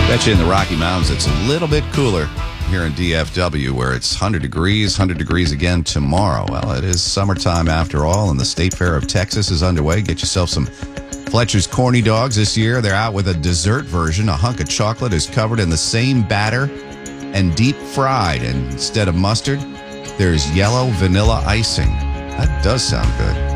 Bet you in the Rocky Mountains it's a little bit cooler here in DFW, where it's 100 degrees again tomorrow. Well, it is summertime after all, and the State Fair of Texas is underway. Get yourself some Fletcher's Corny Dogs this year. They're out with a dessert version. A hunk of chocolate is covered in the same batter and deep fried. And instead of mustard, there's yellow vanilla icing. That does sound good.